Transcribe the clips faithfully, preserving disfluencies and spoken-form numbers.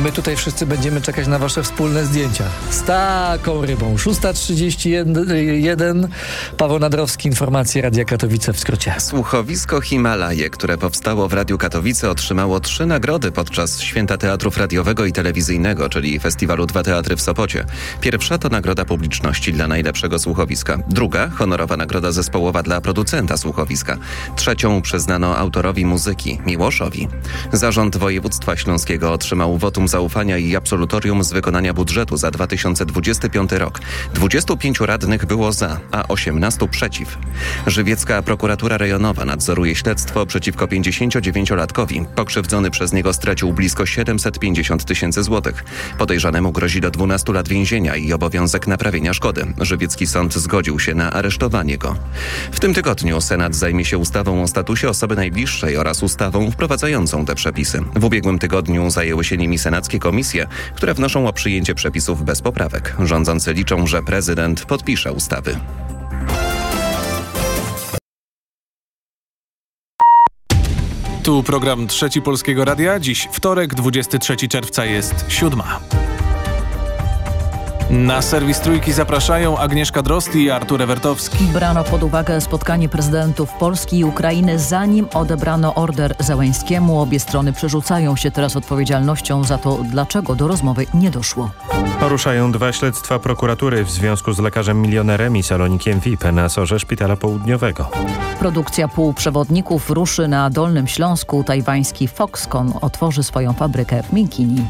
my tutaj wszyscy będziemy czekać na wasze wspólne zdjęcia. Z taką rybą. szósta trzydzieści jeden. Paweł Nadrowski, informacje Radia Katowice w skrócie. Słuchowisko Himalaje, które powstało w Radiu Katowice, otrzymało trzy nagrody podczas Święta Teatrów Radiowego i Telewizyjnego, czyli Festiwalu Dwa Teatry w Sopocie. Pierwsza to nagroda publiczności dla najlepszego słuchowiska. Druga, honorowa nagroda zespołowa dla producenta słuchowiska. Trzecią przyznano autorowi muzyki, Miłoszowi. Zarząd Województwa Śląskiego otrzymał wotum zaufania i absolutorium z wykonania budżetu za dwa tysiące dwudziesty piąty rok. dwudziestu pięciu radnych było za, a osiemnastu przeciw. Żywiecka prokuratura rejonowa nadzoruje śledztwo przeciwko pięćdziesięciodziewięciolatkowi. Pokrzywdzony przez niego stracił blisko siedemset pięćdziesiąt tysięcy złotych. Podejrzanemu grozi do dwunastu lat więzienia i obowiązek naprawienia szkody. Żywiecki sąd zgodził się na aresztowanie go. W tym tygodniu Senat zajmie się ustawą o statusie osoby najbliższej oraz ustawą wprowadzającą te przepisy. W ubiegłym tygodniu zajęły się nimi senackie komisje, które wnoszą o przyjęcie przepisów bez poprawek. Rządzący liczą, że prezydent podpisze ustawy. Tu program Trzeci Polskiego Radia. Dziś wtorek, dwudziestego trzeciego czerwca jest siódma. Na serwis Trójki zapraszają Agnieszka Drozd i Artur Ewertowski. Brano pod uwagę spotkanie prezydentów Polski i Ukrainy, zanim odebrano order Zełenskiemu. Obie strony przerzucają się teraz odpowiedzialnością za to, dlaczego do rozmowy nie doszło. Poruszają dwa śledztwa prokuratury w związku z lekarzem milionerem i salonikiem V I P na sorze Szpitala Południowego. Produkcja półprzewodników ruszy na Dolnym Śląsku. Tajwański Foxconn otworzy swoją fabrykę w Minkini.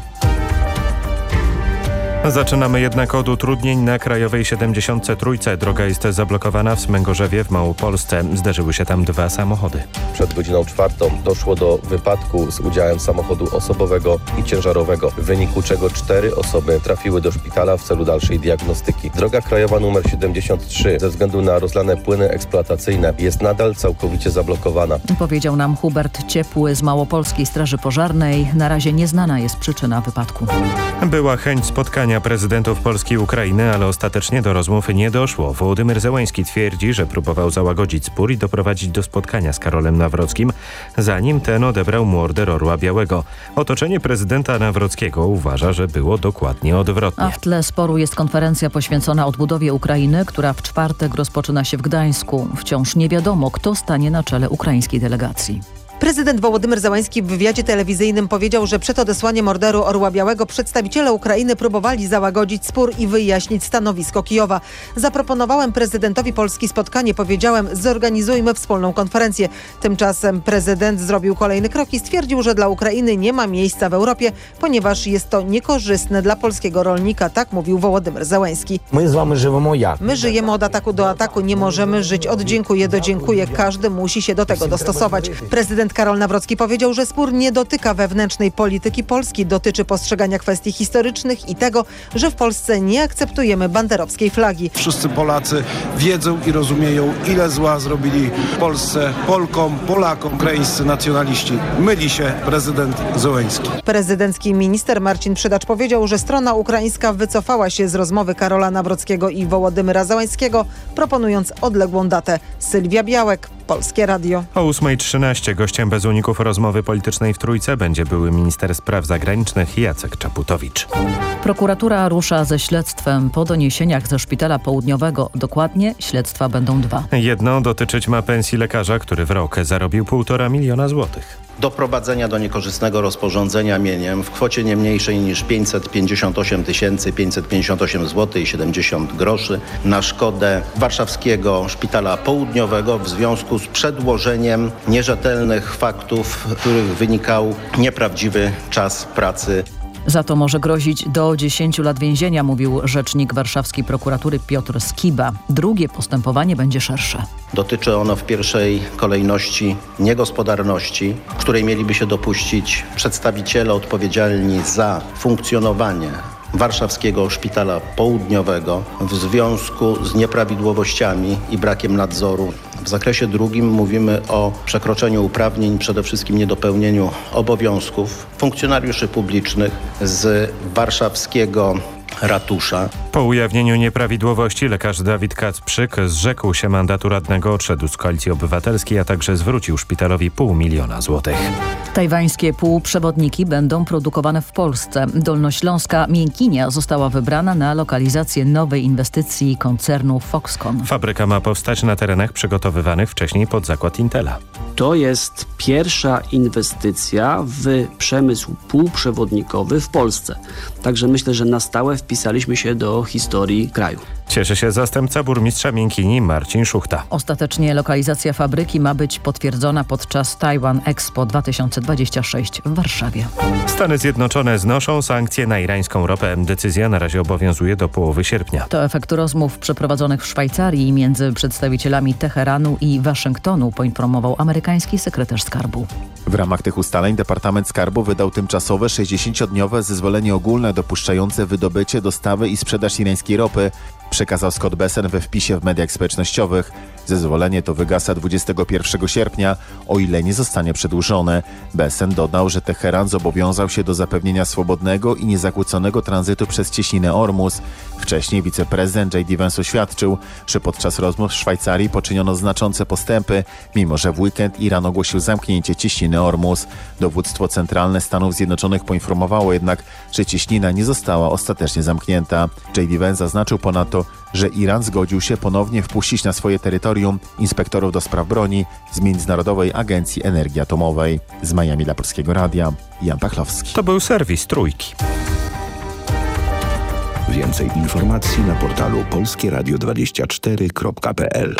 Zaczynamy jednak od utrudnień na Krajowej siedemdziesiątce trzy. Droga jest zablokowana w Smęgorzewie w Małopolsce. Zderzyły się tam dwa samochody. Przed godziną czwartą doszło do wypadku z udziałem samochodu osobowego i ciężarowego, w wyniku czego cztery osoby trafiły do szpitala w celu dalszej diagnostyki. Droga krajowa numer siedemdziesiąt trzy ze względu na rozlane płyny eksploatacyjne jest nadal całkowicie zablokowana. Powiedział nam Hubert Ciepły z Małopolskiej Straży Pożarnej. Na razie nieznana jest przyczyna wypadku. Była chęć spotkania prezydentów Polski i Ukrainy, ale ostatecznie do rozmów nie doszło. Wołodymyr Zełenski twierdzi, że próbował załagodzić spór i doprowadzić do spotkania z Karolem Nawrockim, zanim ten odebrał mu order Orła Białego. Otoczenie prezydenta Nawrockiego uważa, że było dokładnie odwrotnie. A w tle sporu jest konferencja poświęcona odbudowie Ukrainy, która w czwartek rozpoczyna się w Gdańsku. Wciąż nie wiadomo, kto stanie na czele ukraińskiej delegacji. Prezydent Wołodymyr Zełenski w wywiadzie telewizyjnym powiedział, że przed odesłaniem orderu Orła Białego przedstawiciele Ukrainy próbowali załagodzić spór i wyjaśnić stanowisko Kijowa. Zaproponowałem prezydentowi Polski spotkanie, powiedziałem, zorganizujmy wspólną konferencję. Tymczasem prezydent zrobił kolejny krok i stwierdził, że dla Ukrainy nie ma miejsca w Europie, ponieważ jest to niekorzystne dla polskiego rolnika, tak mówił Wołodymyr Zełenski. My z wami żyjemy jak? My żyjemy od ataku do ataku, nie możemy żyć od dziękuję do dziękuję. Każdy musi się do tego dostosować. Prezydent Karol Nawrocki powiedział, że spór nie dotyka wewnętrznej polityki Polski, dotyczy postrzegania kwestii historycznych i tego, że w Polsce nie akceptujemy banderowskiej flagi. Wszyscy Polacy wiedzą i rozumieją, ile zła zrobili Polsce, Polkom, Polakom, ukraińscy nacjonaliści. Myli się prezydent Zełenski. Prezydencki minister Marcin Przydacz powiedział, że strona ukraińska wycofała się z rozmowy Karola Nawrockiego i Wołodymyra Zełenskiego, proponując odległą datę. Sylwia Białek, Polskie Radio. O ósma trzynaście gościem bez uników rozmowy politycznej w Trójce będzie były minister spraw zagranicznych Jacek Czaputowicz. Prokuratura rusza ze śledztwem po doniesieniach ze Szpitala Południowego. Dokładnie śledztwa będą dwa. Jedno dotyczyć ma pensji lekarza, który w rok zarobił półtora miliona złotych. Doprowadzenia do niekorzystnego rozporządzenia mieniem w kwocie nie mniejszej niż pięćset pięćdziesiąt osiem tysięcy pięćset pięćdziesiąt osiem złotych i siedemdziesiąt groszy na szkodę Warszawskiego Szpitala Południowego w związku z przedłożeniem nierzetelnych faktów, z których wynikał nieprawdziwy czas pracy. Za to może grozić do dziesięciu lat więzienia, mówił rzecznik warszawskiej prokuratury Piotr Skiba. Drugie postępowanie będzie szersze. Dotyczy ono w pierwszej kolejności niegospodarności, której mieliby się dopuścić przedstawiciele odpowiedzialni za funkcjonowanie Warszawskiego Szpitala Południowego w związku z nieprawidłowościami i brakiem nadzoru. W zakresie drugim mówimy o przekroczeniu uprawnień, przede wszystkim niedopełnieniu obowiązków funkcjonariuszy publicznych z warszawskiego ratusza. Po ujawnieniu nieprawidłowości lekarz Dawid Kacprzyk zrzekł się mandatu radnego, odszedł z Koalicji Obywatelskiej, a także zwrócił szpitalowi pół miliona złotych. Tajwańskie półprzewodniki będą produkowane w Polsce. Dolnośląska Miękinia została wybrana na lokalizację nowej inwestycji koncernu Foxconn. Fabryka ma powstać na terenach przygotowywanych wcześniej pod zakład Intela. To jest pierwsza inwestycja w przemysł półprzewodnikowy w Polsce. Także myślę, że na stałe wpisaliśmy się do historii kraju. Cieszy się zastępca burmistrza Miękini Marcin Szuchta. Ostatecznie lokalizacja fabryki ma być potwierdzona podczas Taiwan Expo dwa tysiące dwudziestego szóstego w Warszawie. Stany Zjednoczone znoszą sankcje na irańską ropę. Decyzja na razie obowiązuje do połowy sierpnia. To efekt rozmów przeprowadzonych w Szwajcarii między przedstawicielami Teheranu i Waszyngtonu, poinformował amerykański sekretarz skarbu. W ramach tych ustaleń Departament Skarbu wydał tymczasowe sześćdziesięciodniowe zezwolenie ogólne dopuszczające wydobycie, dostawę i sprzedaż irańskiej ropy, przekazał Scott Bessent we wpisie w mediach społecznościowych. Zezwolenie to wygasa dwudziestego pierwszego sierpnia, o ile nie zostanie przedłużone. Bessent dodał, że Teheran zobowiązał się do zapewnienia swobodnego i niezakłóconego tranzytu przez cieśninę Ormus. Wcześniej wiceprezydent J D Vance oświadczył, że podczas rozmów w Szwajcarii poczyniono znaczące postępy, mimo że w weekend Iran ogłosił zamknięcie cieśniny Ormus. Dowództwo centralne Stanów Zjednoczonych poinformowało jednak, że cieśnina nie została ostatecznie zamknięta. J D Vance zaznaczył ponadto, że Iran zgodził się ponownie wpuścić na swoje terytorium inspektorów do spraw broni z Międzynarodowej Agencji Energii Atomowej. Z Miami dla Polskiego Radia, Jan Pachlowski. To był serwis Trójki. Więcej informacji na portalu polskie radio dwadzieścia cztery kropka p l.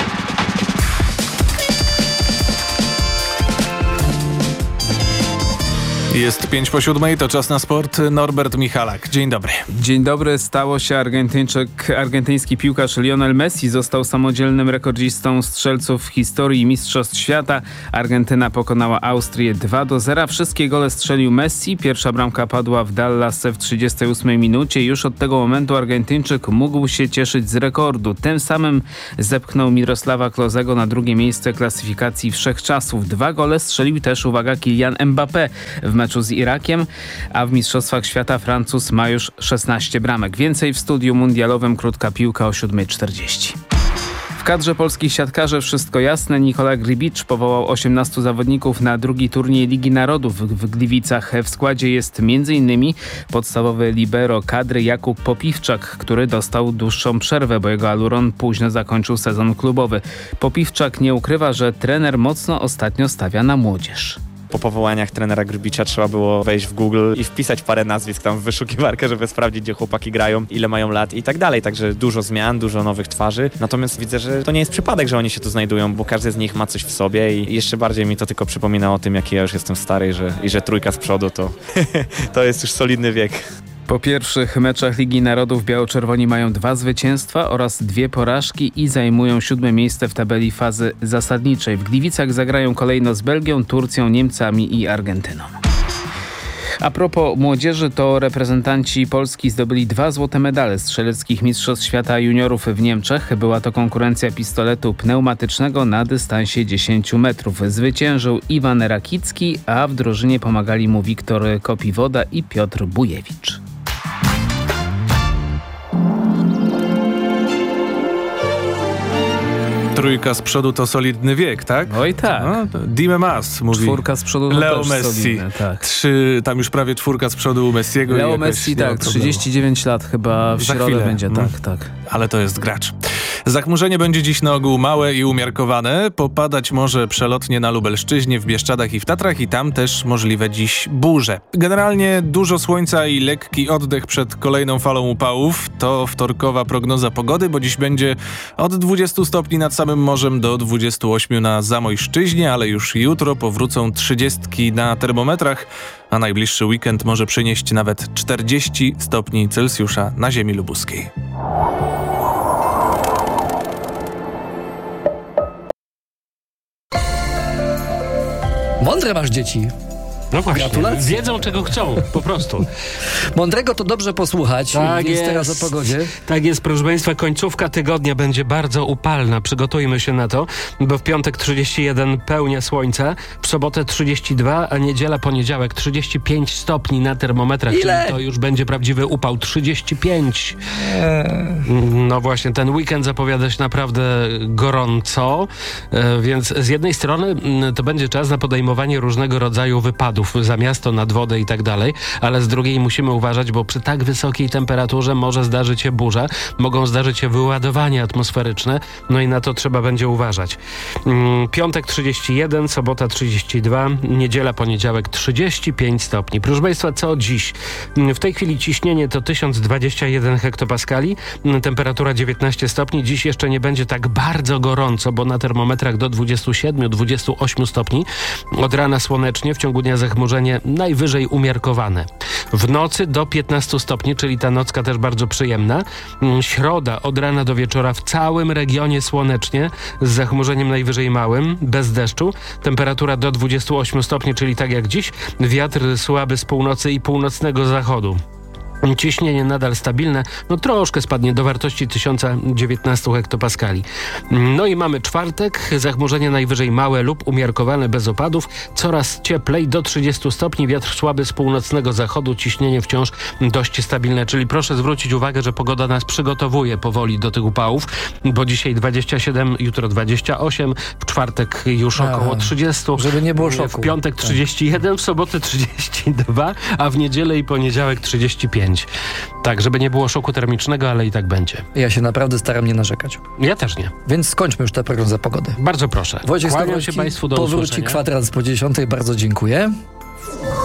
Jest pięć po siódmej, to czas na sport. Norbert Michalak, dzień dobry. Dzień dobry, stało się Argentyńczyk, argentyński piłkarz Lionel Messi został samodzielnym rekordzistą strzelców w historii Mistrzostw Świata. Argentyna pokonała Austrię dwa do zera. Wszystkie gole strzelił Messi. Pierwsza bramka padła w Dallas w trzydziestej ósmej minucie. Już od tego momentu Argentyńczyk mógł się cieszyć z rekordu. Tym samym zepchnął Miroslava Klosego na drugie miejsce klasyfikacji wszechczasów. Dwa gole strzelił też, uwaga, Kylian Mbappé w meczu z Irakiem, a w Mistrzostwach Świata Francuz ma już szesnaście bramek. Więcej w studiu mundialowym Krótka Piłka o siódma czterdzieści. W kadrze polskich siatkarzy wszystko jasne. Nikola Gribicz powołał osiemnastu zawodników na drugi turniej Ligi Narodów w Gliwicach. W składzie jest m.in. podstawowy libero kadry Jakub Popiwczak, który dostał dłuższą przerwę, bo jego Aluron późno zakończył sezon klubowy. Popiwczak nie ukrywa, że trener mocno ostatnio stawia na młodzież. Po powołaniach trenera Grybicza trzeba było wejść w Google i wpisać parę nazwisk tam w wyszukiwarkę, żeby sprawdzić, gdzie chłopaki grają, ile mają lat i tak dalej. Także dużo zmian, dużo nowych twarzy. Natomiast widzę, że to nie jest przypadek, że oni się tu znajdują, bo każdy z nich ma coś w sobie i jeszcze bardziej mi to tylko przypomina o tym, jaki ja już jestem stary że, i że trójka z przodu to, to jest już solidny wiek. Po pierwszych meczach Ligi Narodów biało-czerwoni mają dwa zwycięstwa oraz dwie porażki i zajmują siódme miejsce w tabeli fazy zasadniczej. W Gliwicach zagrają kolejno z Belgią, Turcją, Niemcami i Argentyną. A propos młodzieży, to reprezentanci Polski zdobyli dwa złote medale strzeleckich Mistrzostw Świata Juniorów w Niemczech. Była to konkurencja pistoletu pneumatycznego na dystansie dziesięć metrów. Zwyciężył Iwan Rakicki, a w drużynie pomagali mu Wiktor Kopiwoda i Piotr Bujewicz. Trójka z przodu to solidny wiek, tak? Oj tak. No, Dime Mas mówi. Czwórka z przodu to Leo też Messi. solidne, tak. Trzy, tam już prawie czwórka z przodu u Messiego. Leo i Messi, tak, trzydzieści dziewięć lat chyba w Za środę chwilę. będzie, Mm. tak, tak. Ale to jest gracz. Zachmurzenie będzie dziś na ogół małe i umiarkowane. Popadać może przelotnie na Lubelszczyźnie, w Bieszczadach i w Tatrach i tam też możliwe dziś burze. Generalnie dużo słońca i lekki oddech przed kolejną falą upałów. To wtorkowa prognoza pogody, bo dziś będzie od dwudziestu stopni nad samym morzem do dwudziestu ośmiu na Zamojszczyźnie, ale już jutro powrócą trzydziestki na termometrach, a najbliższy weekend może przynieść nawet czterdzieści stopni Celsjusza na ziemi lubuskiej. Mądre masz dzieci. No właśnie, Gratulacje. wiedzą czego chcą, po prostu. Mądrego to dobrze posłuchać, Tak więc jest. teraz o pogodzie. Tak jest, proszę Państwa, końcówka tygodnia będzie bardzo upalna. Przygotujmy się na to, bo w piątek trzydzieści jeden pełnia słońca, w sobotę trzydzieści dwa, a niedziela, poniedziałek trzydzieści pięć stopni na termometrach. Ile? Czyli to już będzie prawdziwy upał. trzydzieści pięć. No właśnie, ten weekend zapowiada się naprawdę gorąco, e, więc z jednej strony m, to będzie czas na podejmowanie różnego rodzaju wypadów za miasto, nad wodę i tak dalej, ale z drugiej musimy uważać, bo przy tak wysokiej temperaturze może zdarzyć się burza, mogą zdarzyć się wyładowania atmosferyczne, no i na to trzeba będzie uważać. Mm, Piątek trzydzieści jeden, sobota trzydzieści dwa, niedziela, poniedziałek trzydzieści pięć stopni. Proszę Państwa, co dziś? Mm, W tej chwili ciśnienie to tysiąc dwadzieścia jeden hektopaskali, mm, temperatura dziewiętnaście stopni. Dziś jeszcze nie będzie tak bardzo gorąco, bo na termometrach do dwudziestu siedmiu do dwudziestu ośmiu stopni. Od rana słonecznie, w ciągu dnia zachmurzenie najwyżej umiarkowane. W nocy do piętnastu stopni, czyli ta nocka też bardzo przyjemna. Mm, Środa od rana do wieczora w całym regionie słonecznie, z zachmurzeniem najwyżej małym, bez deszczu. Temperatura do dwudziestu ośmiu stopni, czyli tak jak dziś. Wiatr słaby z północy i północnego zachodu. Ciśnienie nadal stabilne, no troszkę spadnie do wartości tysiąc dziewiętnaście hektopaskali. No i mamy czwartek, zachmurzenie najwyżej małe lub umiarkowane bez opadów, coraz cieplej do trzydziestu stopni, wiatr słaby z północnego zachodu, ciśnienie wciąż dość stabilne, czyli proszę zwrócić uwagę, że pogoda nas przygotowuje powoli do tych upałów, bo dzisiaj dwadzieścia siedem, jutro dwadzieścia osiem, w czwartek już Aha, około trzydzieści, żeby nie było szoku. w piątek trzydzieści jeden, w sobotę trzydzieści dwa, a w niedzielę i poniedziałek trzydzieści pięć. Tak, żeby nie było szoku termicznego, ale i tak będzie. Ja się naprawdę staram nie narzekać. Ja też nie. Więc skończmy już tę prognozę pogody. Bardzo proszę. Wojciech Kłaniam Skowroński, się Państwu do powróci usłyszenia. kwadrans po dziesiątej. Bardzo dziękuję.